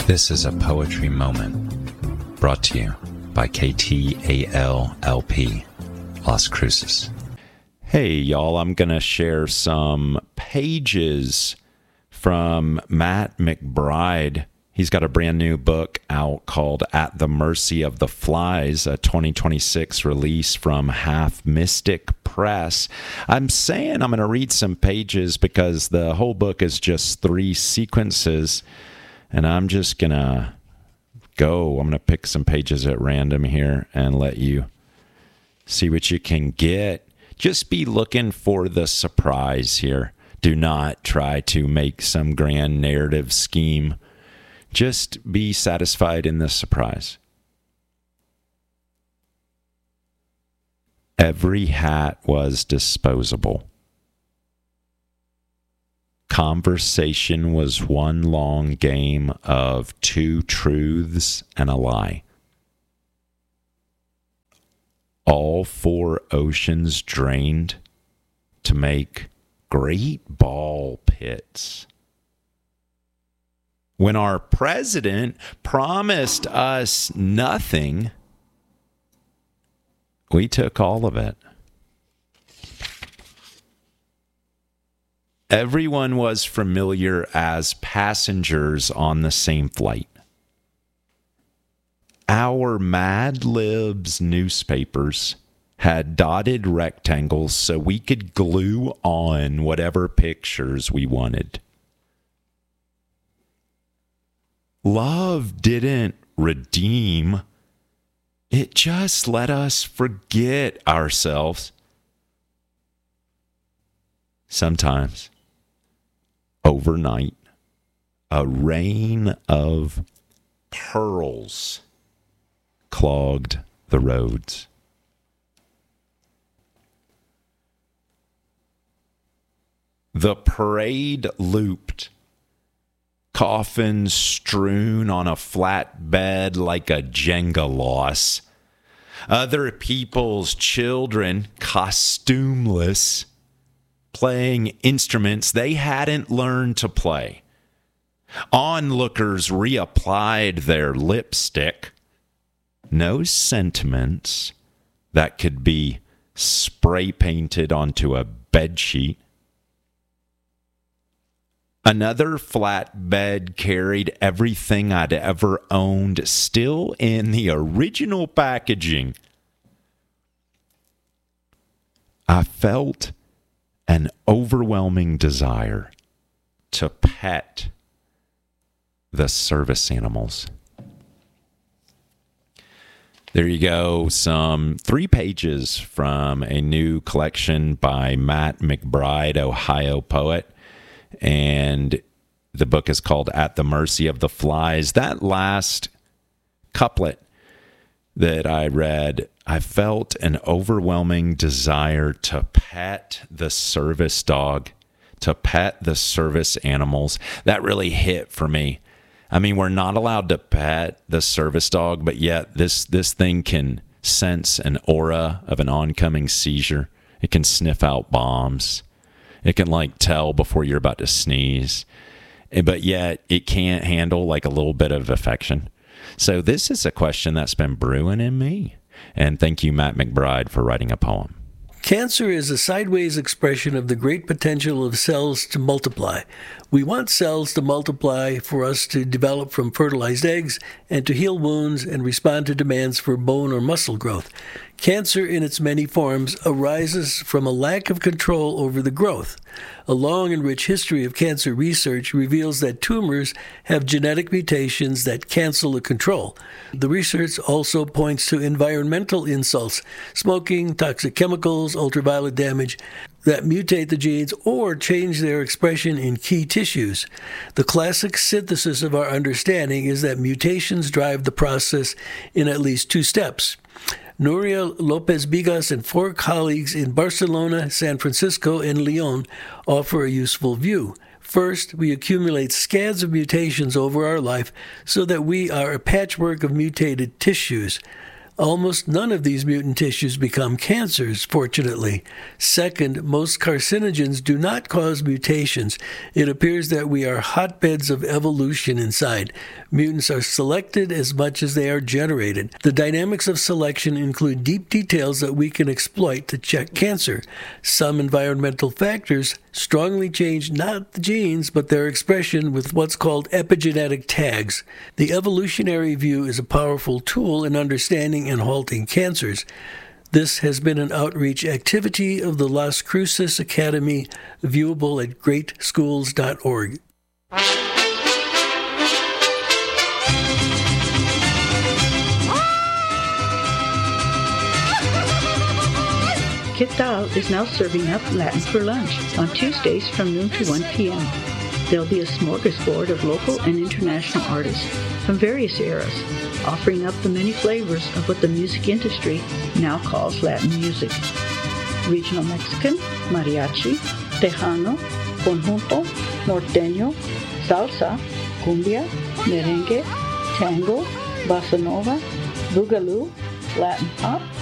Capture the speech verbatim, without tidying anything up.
This is a poetry moment brought to you by K T A L L P, Las Cruces. Hey, y'all, I'm going to share some pages from Matt McBride. He's got a brand new book out called At the Mercy of the Flies, a twenty twenty-six release from Half Mystic Press. I'm saying I'm going to read some pages because the whole book is just three sequences. And I'm just going to go. I'm going to pick some pages at random here and let you see what you can get. Just be looking for the surprise here. Do not try to make some grand narrative scheme. Just be satisfied in the surprise. Every hat was disposable. Conversation was one long game of two truths and a lie. All four oceans drained to make great ball pits. When our president promised us nothing, we took all of it. Everyone was familiar as passengers on the same flight. Our Mad Libs newspapers had dotted rectangles so we could glue on whatever pictures we wanted. Love didn't redeem. It just let us forget ourselves. Sometimes, overnight, a rain of pearls clogged the roads. The parade looped, coffins strewn on a flat bed like a Jenga loss. Other people's children, costumeless, playing instruments they hadn't learned to play. Onlookers reapplied their lipstick. No sentiments that could be spray painted onto a bedsheet. Another flat bed carried everything I'd ever owned, still in the original packaging. I felt an overwhelming desire to pet the service animals. There you go, some three pages from a new collection by Matt McBride, Ohio poet. And the book is called At the Mercy of the Flies. That last couplet that I read, I felt an overwhelming desire to pet the service dog, to pet the service animals. That really hit for me. I mean, we're not allowed to pet the service dog, but yet this, this thing can sense an aura of an oncoming seizure. It can sniff out bombs. It can, like, tell before you're about to sneeze. But yet it can't handle, like, a little bit of affection. So this is a question that's been brewing in me. And thank you, Matt McBride, for writing a poem. Cancer is a sideways expression of the great potential of cells to multiply. We want cells to multiply for us to develop from fertilized eggs and to heal wounds and respond to demands for bone or muscle growth. Cancer in its many forms arises from a lack of control over the growth. A long and rich history of cancer research reveals that tumors have genetic mutations that cancel the control. The research also points to environmental insults, smoking, toxic chemicals, ultraviolet damage, that mutate the genes or change their expression in key tissues. The classic synthesis of our understanding is that mutations drive the process in at least two steps. Nuria Lopez Bigas and four colleagues in Barcelona, San Francisco, and Lyon offer a useful view. First, we accumulate scads of mutations over our life so that we are a patchwork of mutated tissues. Almost none of these mutant tissues become cancers, fortunately. Second, most carcinogens do not cause mutations. It appears that we are hotbeds of evolution inside. Mutants are selected as much as they are generated. The dynamics of selection include deep details that we can exploit to check cancer. Some environmental factors strongly change not the genes, but their expression with what's called epigenetic tags. The evolutionary view is a powerful tool in understanding and halting cancers. This has been an outreach activity of the Las Cruces Academy, viewable at great schools dot org. Kit Dal is now serving up Latin for lunch on Tuesdays from noon to one p.m. There'll be a smorgasbord of local and international artists from various eras, offering up the many flavors of what the music industry now calls Latin music. Regional Mexican, mariachi, tejano, conjunto, norteño, salsa, cumbia, merengue, tango, bossa nova, boogaloo, Latin pop,